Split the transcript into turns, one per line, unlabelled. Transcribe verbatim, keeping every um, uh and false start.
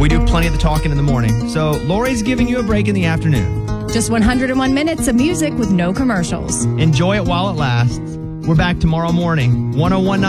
We do plenty of the talking in the morning. So Lori's giving you a break in the afternoon.
Just one hundred one minutes of music with no commercials.
Enjoy it while it lasts. We're back tomorrow morning. one oh one point nine